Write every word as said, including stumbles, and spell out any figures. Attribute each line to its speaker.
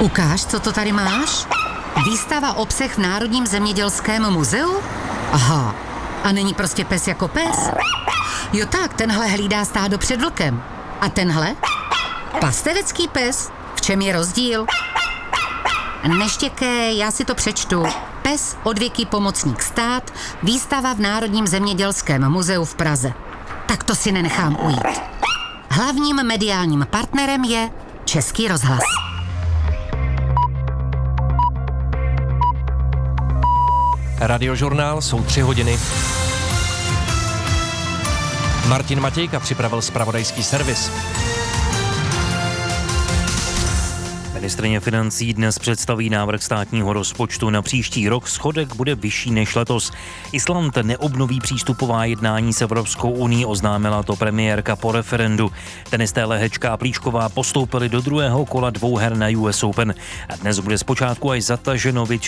Speaker 1: Ukáž, co to tady máš? Výstava o psech v Národním zemědělském muzeu? Aha, a není prostě pes jako pes? Jo tak, tenhle hlídá stádo před vlkem. A tenhle? Pastevecký pes? V čem je rozdíl? Neštěkej, já si to přečtu. Pes odvěký pomocník stát, výstava v Národním zemědělském muzeu v Praze. Tak to si nenechám ujít. Hlavním mediálním partnerem je Český rozhlas.
Speaker 2: Radiožurnál, jsou tři hodiny. Martin Matějka připravil zpravodajský servis.
Speaker 3: Ministryně financí dnes představí návrh státního rozpočtu na příští rok. Schodek bude vyšší než letos. Island neobnoví přístupová jednání s Evropskou unií, oznámila to premiérka po referendu. Tenisté Lehečka a Plíšková postoupili do druhého kola dvouher na U S Open. A dnes bude zpočátku až zataženo,